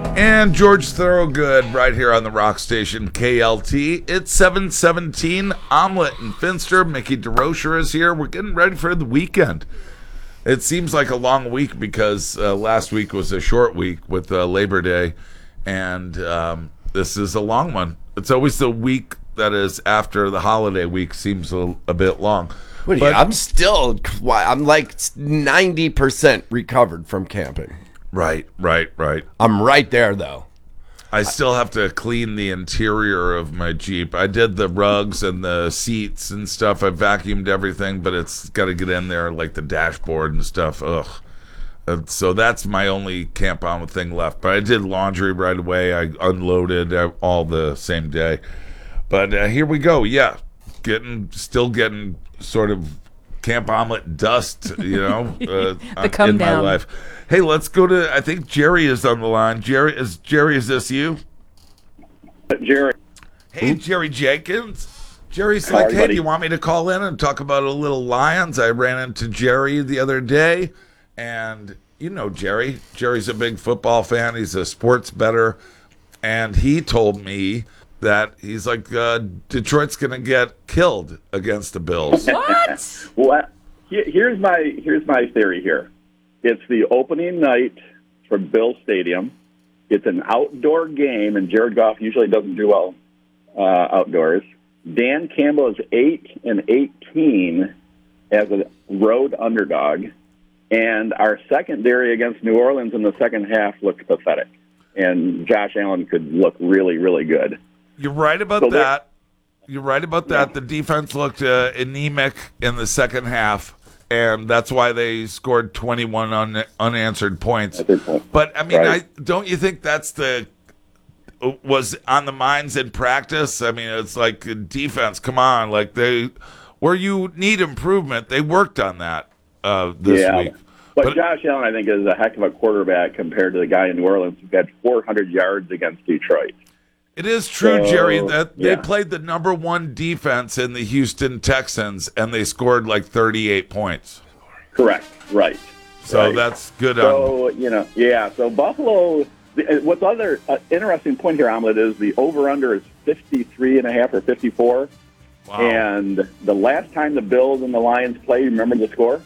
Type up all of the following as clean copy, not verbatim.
And George Thorogood right here on the rock station KLT. It's 7:17. Omelet and Finster. Mickey DeRocher is here. We're getting ready for the weekend. It seems like a long week because last week was a short week with Labor Day, and this is a long one. It's always the week that is after the holiday week seems a bit long. But I'm like 90% recovered from camping. Right. I'm right there, though. I still have to clean the interior of my Jeep. I did the rugs and the seats and stuff. I vacuumed everything, but it's got to get in there, like the dashboard and stuff. Ugh. So that's my only Camp On thing left. But I did laundry right away. I unloaded all the same day. But here we go. Yeah, still getting sort of Camp Omelet dust, the come in down. my life. Hey, let's go to. I think Jerry is on the line. Jerry, is this you? Jerry. Hey, Jerry Jenkins. Jerry's Hi, like, hey, buddy. do you want me to call in and talk about a little Lions? I ran into Jerry the other day, and you know Jerry. Jerry's a big football fan. He's a sports bettor, and he told me that he's like, Detroit's going to get killed against the Bills. What? Well, here's my theory here. It's the opening night for Bill Stadium. It's an outdoor game, and Jared Goff usually doesn't do well outdoors. Dan Campbell is 8-18 as a road underdog, and our secondary against New Orleans in the second half looked pathetic. And Josh Allen could look really, really good. You're right about that. You're right about that. The defense looked anemic in the second half, and that's why they scored 21 unanswered points. But, I mean, Right. don't you think that's was on the minds in practice? I mean, it's like defense, come on. Like, where you need improvement, they worked on that this week. But Josh Allen, I think, is a heck of a quarterback compared to the guy in New Orleans who got 400 yards against Detroit. It is true, So, Jerry, that they yeah. played the number one defense in the Houston Texans, and they scored like 38 points. Correct. Right. So Right. that's good. So, so Buffalo, what's other interesting point here, Omelet, is the over-under is 53.5 or 54. Wow. And the last time the Bills and the Lions played, remember the score?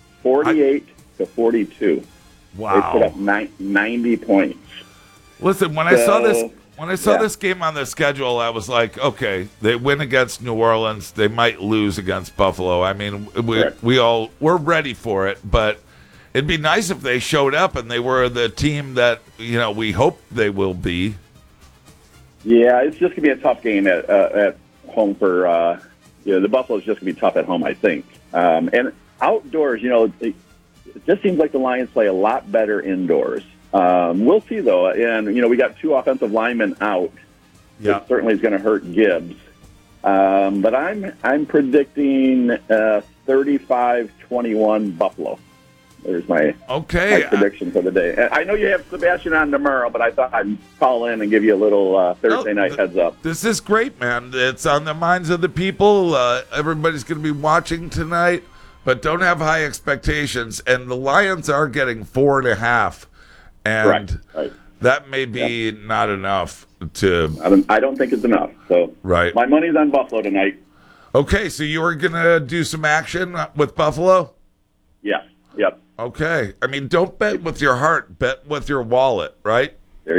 48-42. Wow. They put up 90 points. Listen, when I saw this game on the schedule, I was like, okay, they win against New Orleans, they might lose against Buffalo. I mean, we're ready for it, but it'd be nice if they showed up and they were the team that we hope they will be. Yeah, it's just going to be a tough game at home for the Buffalo's just going to be tough at home, I think. And outdoors, it just seems like the Lions play a lot better indoors. We'll see, though. And, we got 2 offensive linemen out. Yeah. It certainly is going to hurt Gibbs. But I'm predicting 35-21 Buffalo. There's my prediction for the day. I know you have Sebastian on tomorrow, but I thought I'd call in and give you a little Thursday night heads up. This is great, man. It's on the minds of the people. Everybody's going to be watching tonight, but don't have high expectations. And the Lions are getting 4.5. And Right. that may be not enough to. I don't think it's enough. So Right. my money's on Buffalo tonight. Okay, so you were going to do some action with Buffalo? Yeah. Yep. Okay. I mean, don't bet with your heart, bet with your wallet, right?